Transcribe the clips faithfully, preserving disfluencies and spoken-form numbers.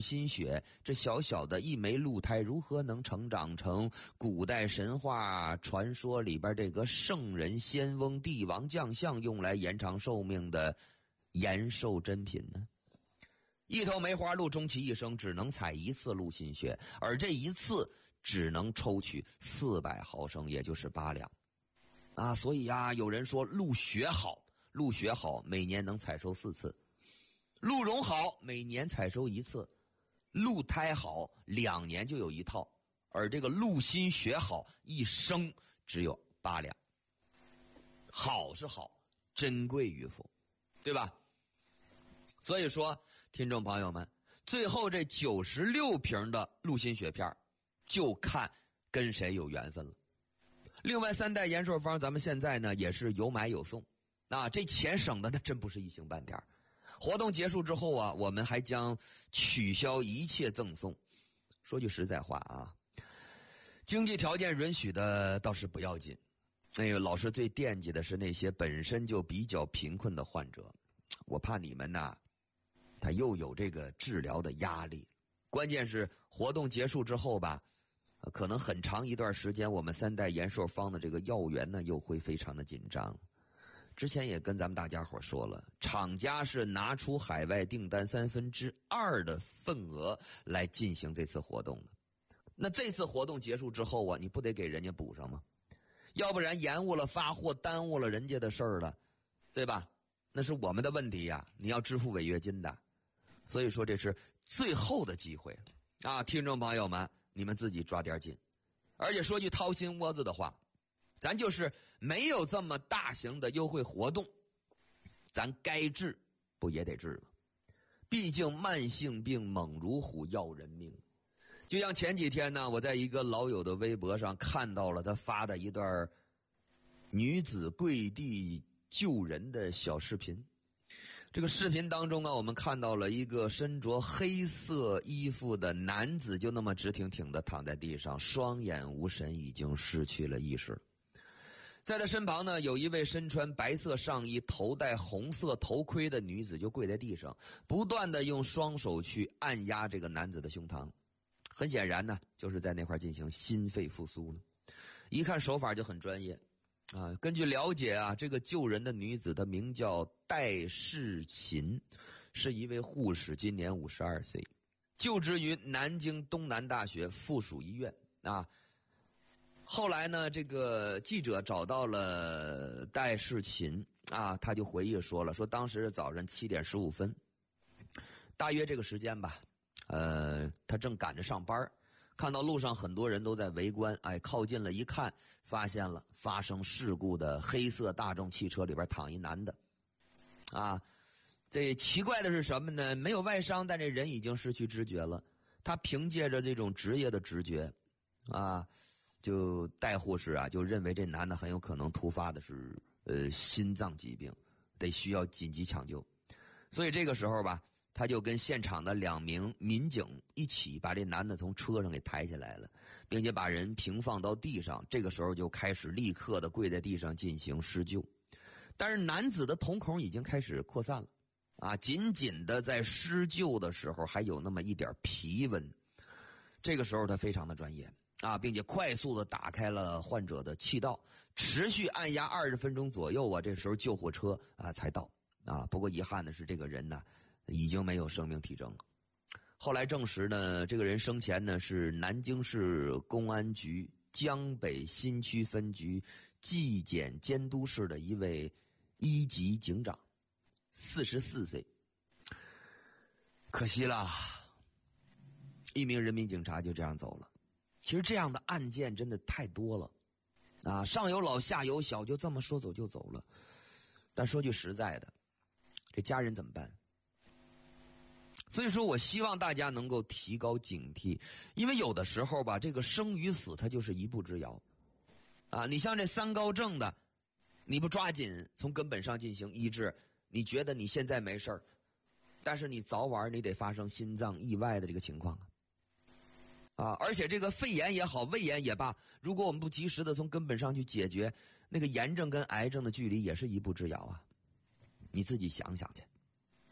心血，这小小的一枚鹿胎如何能成长成古代神话传说里边这个圣人仙翁帝王将相用来延长寿命的延寿珍品呢？一头梅花鹿终其一生只能采一次鹿心血，而这一次只能抽取四百毫升，也就是八两啊。所以啊，有人说鹿血好，鹿血好每年能采收四次，鹿茸好每年采收一次，鹿胎好两年就有一套，而这个鹿心血好一生只有八两。好是好，珍贵与否，对吧？所以说听众朋友们，最后这九十六瓶的鹿心血片就看跟谁有缘分了。另外三代延寿方咱们现在呢也是有买有送啊，这钱省的那真不是一星半点。活动结束之后啊，我们还将取消一切赠送。说句实在话啊，经济条件允许的倒是不要紧，那个老师最惦记的是那些本身就比较贫困的患者，我怕你们呐他又有这个治疗的压力。关键是活动结束之后吧，可能很长一段时间我们三代延寿方的这个药源呢又会非常的紧张。之前也跟咱们大家伙说了，厂家是拿出海外订单三分之二的份额来进行这次活动的。那这次活动结束之后啊，你不得给人家补上吗？要不然延误了发货，耽误了人家的事儿了，对吧？那是我们的问题呀，你要支付违约金的。所以说这是最后的机会啊，听众朋友们，你们自己抓点紧。而且说句掏心窝子的话，咱就是没有这么大型的优惠活动，咱该治不也得治吗？毕竟慢性病猛如虎，要人命。就像前几天呢，我在一个老友的微博上看到了他发的一段女子跪地救人的小视频。这个视频当中啊，我们看到了一个身着黑色衣服的男子，就那么直挺挺的躺在地上，双眼无神，已经失去了意识。在他身旁呢，有一位身穿白色上衣、头戴红色头盔的女子，就跪在地上，不断的用双手去按压这个男子的胸膛。很显然呢，就是在那块进行心肺复苏呢。一看手法就很专业。啊，根据了解啊，这个救人的女子的名叫戴世琴，是一位护士，今年五十二岁，就职于南京东南大学附属医院啊。后来呢，这个记者找到了戴世琴啊，他就回忆说了，说当时是早上七点十五分，大约这个时间吧，呃，他正赶着上班。看到路上很多人都在围观，哎，靠近了一看，发现了发生事故的黑色大众汽车里边躺一男的，啊，这奇怪的是什么呢？没有外伤，但这人已经失去知觉了。他凭借着这种职业的直觉，啊，就戴护士啊，就认为这男的很有可能突发的是呃心脏疾病，得需要紧急抢救。所以这个时候吧，他就跟现场的两名民警一起把这男的从车上给抬起来了，并且把人平放到地上。这个时候就开始立刻的跪在地上进行施救。但是男子的瞳孔已经开始扩散了，啊，紧紧的在施救的时候还有那么一点皮温。这个时候他非常的专业啊，并且快速的打开了患者的气道，持续按压二十分钟左右啊，这时候救护车啊才到啊。不过遗憾的是，这个人呢已经没有生命体征了。后来证实呢，这个人生前呢是南京市公安局江北新区分局纪检监督室的一位一级警长，四十四岁。可惜了，一名人民警察就这样走了。其实这样的案件真的太多了啊，上有老下有小，就这么说走就走了。但说句实在的，这家人怎么办？所以说我希望大家能够提高警惕，因为有的时候吧，这个生与死它就是一步之遥啊。你像这三高症的，你不抓紧从根本上进行医治，你觉得你现在没事儿，但是你早晚你得发生心脏意外的这个情况啊。啊，而且这个肺炎也好，胃炎也罢，如果我们不及时的从根本上去解决，那个炎症跟癌症的距离也是一步之遥啊。你自己想想去。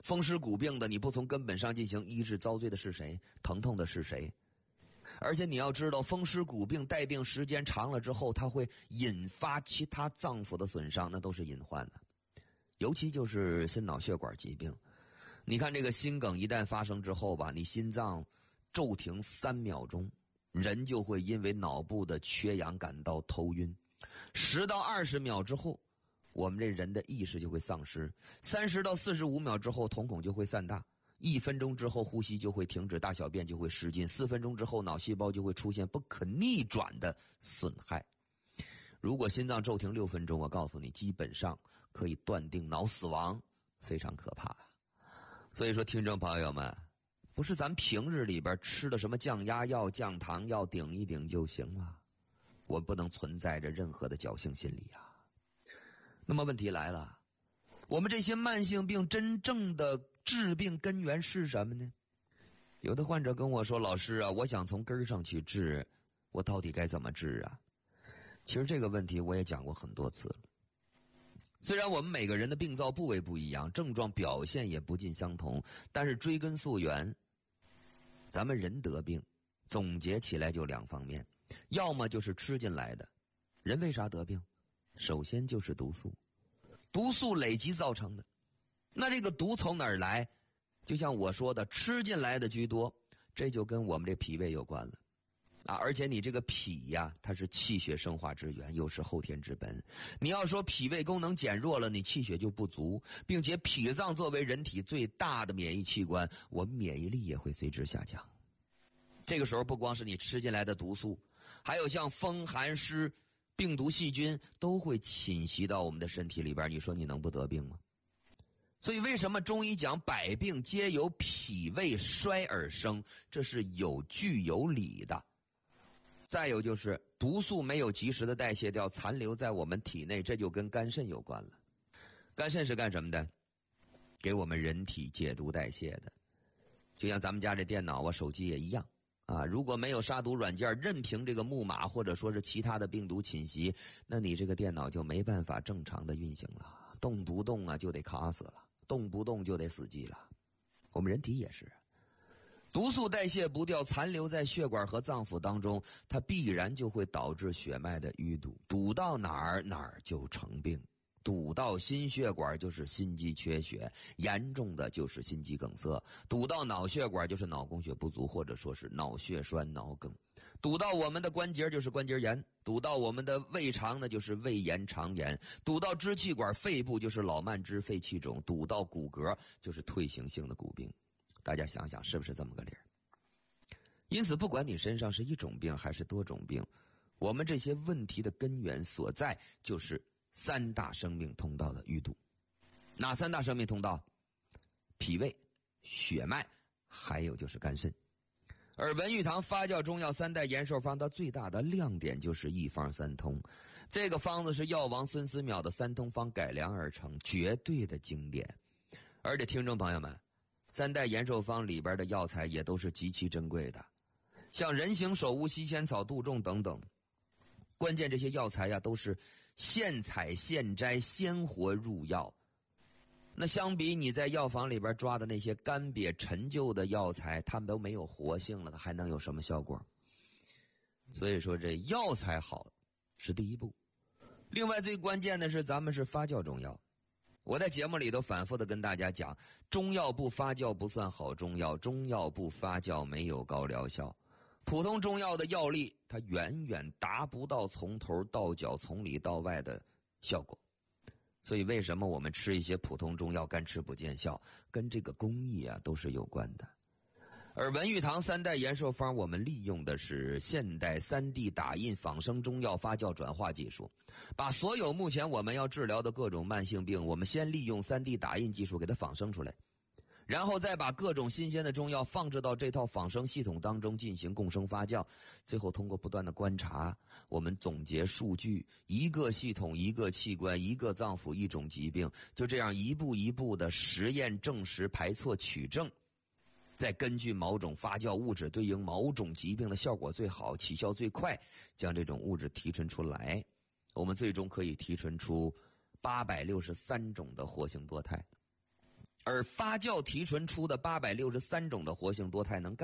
风湿骨病的，你不从根本上进行医治，遭罪的是谁？疼痛的是谁？而且你要知道，风湿骨病带病时间长了之后，它会引发其他脏腑的损伤，那都是隐患的。尤其就是心脑血管疾病，你看这个心梗一旦发生之后吧，你心脏骤停三秒钟，人就会因为脑部的缺氧感到头晕。十到二十秒之后，我们这人的意识就会丧失。三十到四十五秒之后，瞳孔就会散大。一分钟之后，呼吸就会停止，大小便就会失禁。四分钟之后，脑细胞就会出现不可逆转的损害。如果心脏骤停六分钟，我告诉你，基本上可以断定脑死亡，非常可怕。所以说，听众朋友们，不是咱平日里边吃的什么降压药、降糖药顶一顶就行了，我不能存在着任何的侥幸心理啊。那么问题来了，我们这些慢性病真正的治病根源是什么呢？有的患者跟我说，老师啊，我想从根上去治，我到底该怎么治啊？其实这个问题我也讲过很多次了。虽然我们每个人的病灶部位不一样，症状表现也不尽相同，但是追根溯源，咱们人得病总结起来就两方面，要么就是吃进来的。人为啥得病？首先就是毒素，毒素累积造成的。那这个毒从哪儿来？就像我说的，吃进来的居多，这就跟我们这脾胃有关了啊！而且你这个脾呀，它是气血生化之源，又是后天之本。你要说脾胃功能减弱了，你气血就不足，并且脾脏作为人体最大的免疫器官，我们免疫力也会随之下降。这个时候不光是你吃进来的毒素，还有像风寒湿、病毒细菌都会侵袭到我们的身体里边，你说你能不得病吗？所以为什么中医讲百病皆由脾胃衰而生，这是有据有理的。再有就是毒素没有及时的代谢掉，残留在我们体内，这就跟肝肾有关了。肝肾是干什么的？给我们人体解毒代谢的。就像咱们家这电脑啊、手机也一样啊，如果没有杀毒软件，任凭这个木马或者说是其他的病毒侵袭，那你这个电脑就没办法正常的运行了，动不动啊就得卡死了，动不动就得死机了。我们人体也是，毒素代谢不掉，残留在血管和脏腑当中，它必然就会导致血脉的淤堵，堵到哪儿哪儿就成病。堵到心血管就是心肌缺血，严重的就是心肌梗塞；堵到脑血管就是脑供血不足，或者说是脑血栓、脑梗；堵到我们的关节就是关节炎；堵到我们的胃肠呢就是胃炎、肠炎；堵到支气管、肺部就是老慢支、肺气肿；堵到骨骼就是退行性的骨病。大家想想是不是这么个理儿？因此，不管你身上是一种病还是多种病，我们这些问题的根源所在就是三大生命通道的淤堵。哪三大生命通道？脾胃、血脉，还有就是肝肾。而文玉堂发酵中药三代延寿方，它最大的亮点就是一方三通。这个方子是药王孙思邈的三通方改良而成，绝对的经典。而且听众朋友们，三代延寿方里边的药材也都是极其珍贵的，像人形首乌、西仙草、杜仲等等。关键这些药材呀，都是现采现摘、鲜活入药。那相比你在药房里边抓的那些干瘪陈旧的药材，它们都没有活性了，它还能有什么效果？所以说这药材好是第一步。另外最关键的是咱们是发酵中药。我在节目里头反复的跟大家讲，中药不发酵不算好中药，中药不发酵没有高疗效。普通中药的药力，它远远达不到从头到脚、从里到外的效果。所以为什么我们吃一些普通中药干吃不见效，跟这个工艺啊都是有关的。而文玉堂三代延寿方，我们利用的是现代 三 D 打印仿生中药发酵转化技术，把所有目前我们要治疗的各种慢性病，我们先利用 三 D 打印技术给它仿生出来，然后再把各种新鲜的中药放置到这套仿生系统当中进行共生发酵，最后通过不断的观察，我们总结数据，一个系统、一个器官、一个脏腑、一种疾病，就这样一步一步的实验证实、排错取证，再根据某种发酵物质对应某种疾病的效果最好、起效最快，将这种物质提纯出来，我们最终可以提纯出八百六十三种的活性多肽。 而发酵提纯出的八百六十三种的活性多肽能